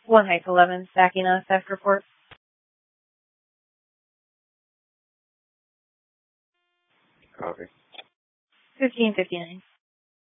1 Heights 11, Sakina, theft report. Copy. 1559.